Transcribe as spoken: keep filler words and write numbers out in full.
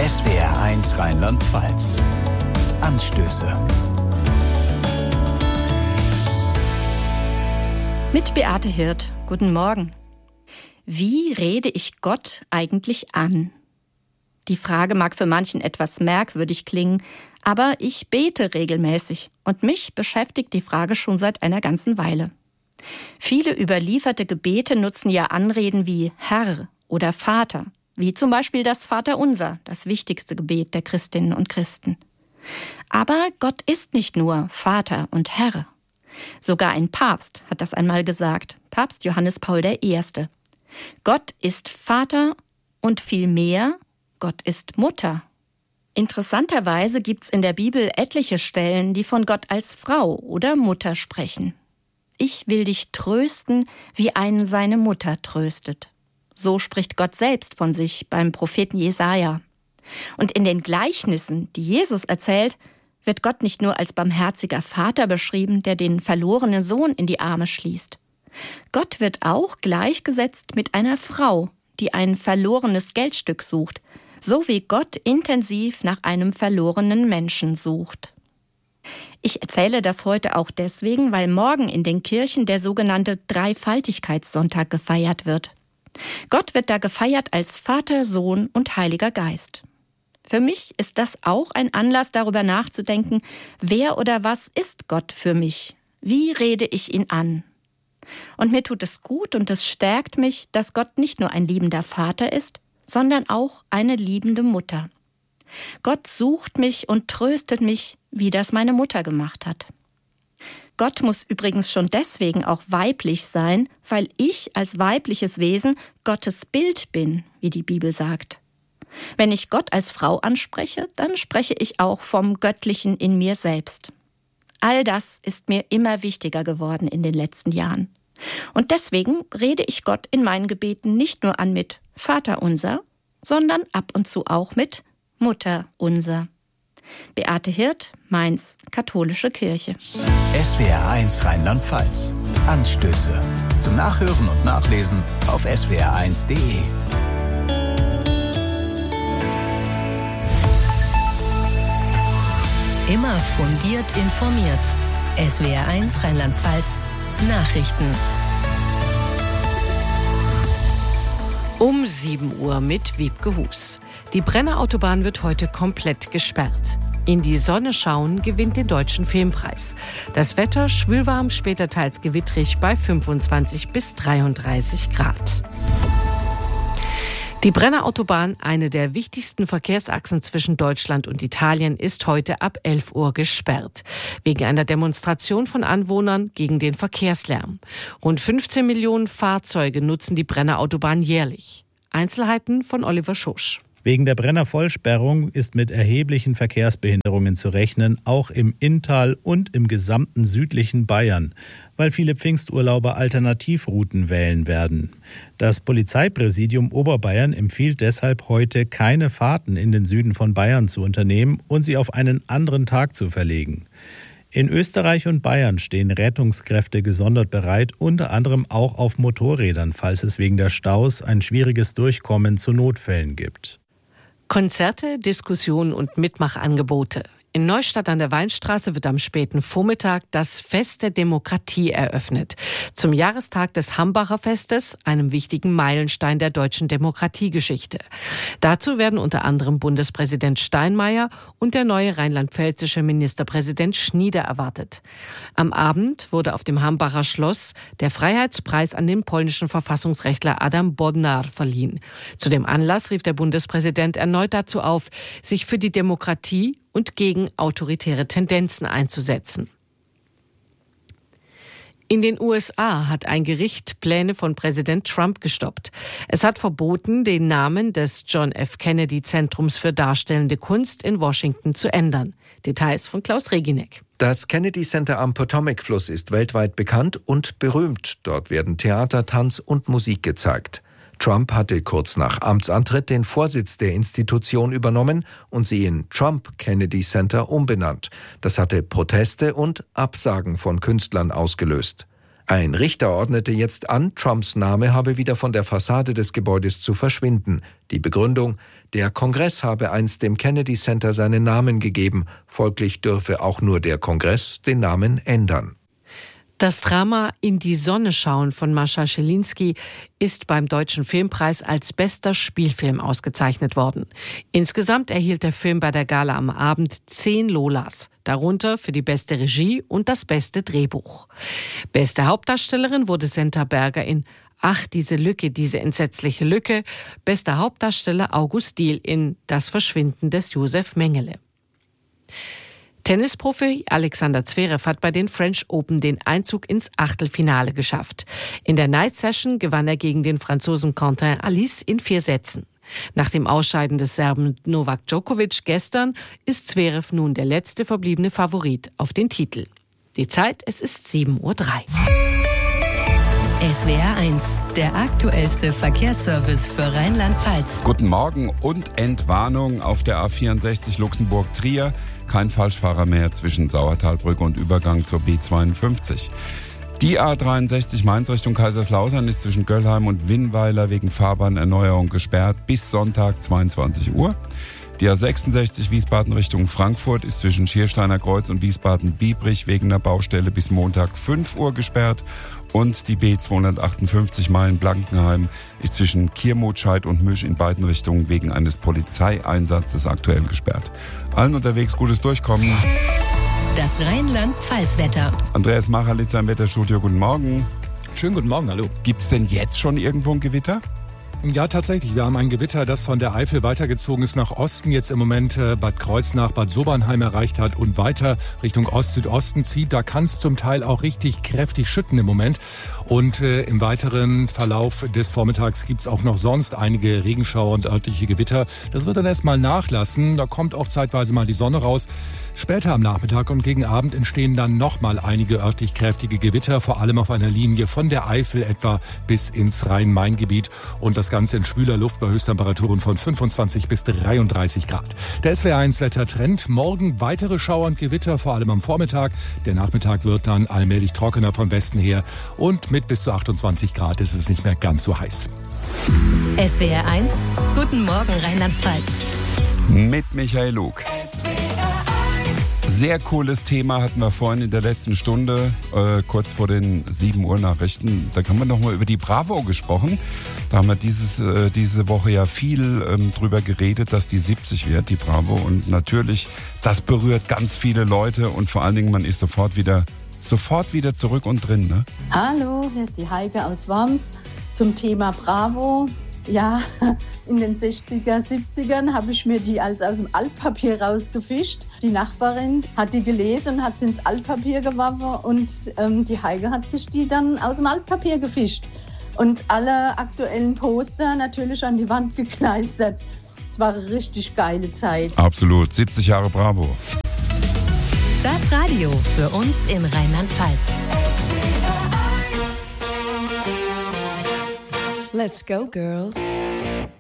S W R eins Rheinland-Pfalz. Anstöße. Mit Beate Hirt. Guten Morgen. Wie rede ich Gott eigentlich an? Die Frage mag für manchen etwas merkwürdig klingen, aber ich bete regelmäßig und mich beschäftigt die Frage schon seit einer ganzen Weile. Viele überlieferte Gebete nutzen ja Anreden wie Herr oder Vater, wie zum Beispiel das Vaterunser, das wichtigste Gebet der Christinnen und Christen. Aber Gott ist nicht nur Vater und Herr. Sogar ein Papst hat das einmal gesagt, Papst Johannes Paul der Erste. Gott ist Vater und viel mehr, Gott ist Mutter. Interessanterweise gibt's in der Bibel etliche Stellen, die von Gott als Frau oder Mutter sprechen. Ich will dich trösten, wie einen seine Mutter tröstet. So spricht Gott selbst von sich beim Propheten Jesaja. Und in den Gleichnissen, die Jesus erzählt, wird Gott nicht nur als barmherziger Vater beschrieben, der den verlorenen Sohn in die Arme schließt. Gott wird auch gleichgesetzt mit einer Frau, die ein verlorenes Geldstück sucht, so wie Gott intensiv nach einem verlorenen Menschen sucht. Ich erzähle das heute auch deswegen, weil morgen in den Kirchen der sogenannte Dreifaltigkeitssonntag gefeiert wird. Gott wird da gefeiert als Vater, Sohn und Heiliger Geist. Für mich ist das auch ein Anlass, darüber nachzudenken, wer oder was ist Gott für mich? Wie rede ich ihn an? Und mir tut es gut und es stärkt mich, dass Gott nicht nur ein liebender Vater ist, sondern auch eine liebende Mutter. Gott sucht mich und tröstet mich, wie das meine Mutter gemacht hat. Gott muss übrigens schon deswegen auch weiblich sein, weil ich als weibliches Wesen Gottes Bild bin, wie die Bibel sagt. Wenn ich Gott als Frau anspreche, dann spreche ich auch vom Göttlichen in mir selbst. All das ist mir immer wichtiger geworden in den letzten Jahren. Und deswegen rede ich Gott in meinen Gebeten nicht nur an mit Vater unser, sondern ab und zu auch mit Mutter unser. Beate Hirt, Mainz, Katholische Kirche. S W R eins Rheinland-Pfalz. Anstöße. Zum Nachhören und Nachlesen auf S W R eins Punkt de. Immer fundiert informiert. S W R eins Rheinland-Pfalz Nachrichten. Um sieben Uhr mit Wiebke Hus. Die Brenner Autobahn wird heute komplett gesperrt. In die Sonne schauen gewinnt den Deutschen Filmpreis. Das Wetter schwülwarm, später teils gewittrig bei fünfundzwanzig bis dreiunddreißig Grad. Die Brenner Autobahn, eine der wichtigsten Verkehrsachsen zwischen Deutschland und Italien, ist heute ab elf Uhr gesperrt. Wegen einer Demonstration von Anwohnern gegen den Verkehrslärm. Rund fünfzehn Millionen Fahrzeuge nutzen die Brenner Autobahn jährlich. Einzelheiten von Oliver Schosch. Wegen der Brenner Vollsperrung ist mit erheblichen Verkehrsbehinderungen zu rechnen, auch im Inntal und im gesamten südlichen Bayern, weil viele Pfingsturlauber Alternativrouten wählen werden. Das Polizeipräsidium Oberbayern empfiehlt deshalb heute, keine Fahrten in den Süden von Bayern zu unternehmen und sie auf einen anderen Tag zu verlegen. In Österreich und Bayern stehen Rettungskräfte gesondert bereit, unter anderem auch auf Motorrädern, falls es wegen der Staus ein schwieriges Durchkommen zu Notfällen gibt. Konzerte, Diskussionen und Mitmachangebote. In Neustadt an der Weinstraße wird am späten Vormittag das Fest der Demokratie eröffnet. Zum Jahrestag des Hambacher Festes, einem wichtigen Meilenstein der deutschen Demokratiegeschichte. Dazu werden unter anderem Bundespräsident Steinmeier und der neue rheinland-pfälzische Ministerpräsident Schnieder erwartet. Am Abend wurde auf dem Hambacher Schloss der Freiheitspreis an den polnischen Verfassungsrechtler Adam Bodnar verliehen. Zu dem Anlass rief der Bundespräsident erneut dazu auf, sich für die Demokratie und gegen autoritäre Tendenzen einzusetzen. In den U S A hat ein Gericht Pläne von Präsident Trump gestoppt. Es hat verboten, den Namen des John F. Kennedy Zentrums für Darstellende Kunst in Washington zu ändern. Details von Klaus Reginek. Das Kennedy Center am Potomac-Fluss ist weltweit bekannt und berühmt. Dort werden Theater, Tanz und Musik gezeigt. Trump hatte kurz nach Amtsantritt den Vorsitz der Institution übernommen und sie in Trump Kennedy Center umbenannt. Das hatte Proteste und Absagen von Künstlern ausgelöst. Ein Richter ordnete jetzt an, Trumps Name habe wieder von der Fassade des Gebäudes zu verschwinden. Die Begründung: Der Kongress habe einst dem Kennedy Center seinen Namen gegeben, folglich dürfe auch nur der Kongress den Namen ändern. Das Drama In die Sonne schauen von Mascha Schelinski ist beim Deutschen Filmpreis als bester Spielfilm ausgezeichnet worden. Insgesamt erhielt der Film bei der Gala am Abend zehn Lolas, darunter für die beste Regie und das beste Drehbuch. Beste Hauptdarstellerin wurde Senta Berger in Ach, diese Lücke, diese entsetzliche Lücke. Bester Hauptdarsteller August Diehl in Das Verschwinden des Josef Mengele. Tennisprofi Alexander Zverev hat bei den French Open den Einzug ins Achtelfinale geschafft. In der Night Session gewann er gegen den Franzosen Quentin Alice in vier Sätzen. Nach dem Ausscheiden des Serben Novak Djokovic gestern ist Zverev nun der letzte verbliebene Favorit auf den Titel. Die Zeit, es ist sieben Uhr drei. S W R eins, der aktuellste Verkehrsservice für Rheinland-Pfalz. Guten Morgen und Entwarnung auf der A vierundsechzig Luxemburg-Trier. Kein Falschfahrer mehr zwischen Sauertalbrücke und Übergang zur B zweiundfünfzig. Die A dreiundsechzig Mainz Richtung Kaiserslautern ist zwischen Göllheim und Winnweiler wegen Fahrbahnerneuerung gesperrt bis Sonntag zweiundzwanzig Uhr. Die A sechsundsechzig Wiesbaden Richtung Frankfurt ist zwischen Schiersteiner Kreuz und Wiesbaden-Biebrich wegen einer Baustelle bis Montag fünf Uhr gesperrt. Und die B zweihundertachtundfünfzig Mayen-Blankenheim ist zwischen Kirmutscheid und Misch in beiden Richtungen wegen eines Polizeieinsatzes aktuell gesperrt. Allen unterwegs gutes Durchkommen. Das Rheinland-Pfalz-Wetter. Andreas Machalitzer im Wetterstudio, guten Morgen. Schönen guten Morgen, hallo. Gibt's denn jetzt schon irgendwo ein Gewitter? Ja, tatsächlich. Wir haben ein Gewitter, das von der Eifel weitergezogen ist nach Osten, jetzt im Moment äh, Bad Kreuznach, Bad Sobernheim erreicht hat und weiter Richtung Ost-Südosten zieht. Da kann es zum Teil auch richtig kräftig schütten im Moment. Und äh, im weiteren Verlauf des Vormittags gibt es auch noch sonst einige Regenschauer und örtliche Gewitter. Das wird dann erstmal nachlassen. Da kommt auch zeitweise mal die Sonne raus. Später am Nachmittag und gegen Abend entstehen dann nochmal einige örtlich kräftige Gewitter, vor allem auf einer Linie von der Eifel etwa bis ins Rhein-Main-Gebiet. Und das Ganze in schwüler Luft bei Höchsttemperaturen von fünfundzwanzig bis dreiunddreißig Grad. Der S W R eins Wettertrend. Morgen weitere Schauer und Gewitter, vor allem am Vormittag. Der Nachmittag wird dann allmählich trockener vom Westen her. Und mit bis zu achtundzwanzig Grad ist es nicht mehr ganz so heiß. S W R eins, guten Morgen Rheinland-Pfalz. Mit Michael Lug. Sehr cooles Thema hatten wir vorhin in der letzten Stunde, äh, kurz vor den sieben Uhr Nachrichten. Da haben wir nochmal über die Bravo gesprochen. Da haben wir dieses, äh, diese Woche ja viel ähm, drüber geredet, dass die siebzig wird, die Bravo. Und natürlich, das berührt ganz viele Leute und vor allen Dingen, man ist sofort wieder, sofort wieder zurück und drin. Ne? Hallo, hier ist die Heike aus Worms zum Thema Bravo. Ja, in den sechziger, siebzigern habe ich mir die als aus dem Altpapier rausgefischt. Die Nachbarin hat die gelesen und hat sie ins Altpapier geworfen und ähm, die Heike hat sich die dann aus dem Altpapier gefischt. Und alle aktuellen Poster natürlich an die Wand gekleistert. Es war eine richtig geile Zeit. Absolut, siebzig Jahre Bravo. Das Radio für uns in Rheinland-Pfalz. Let's go, girls.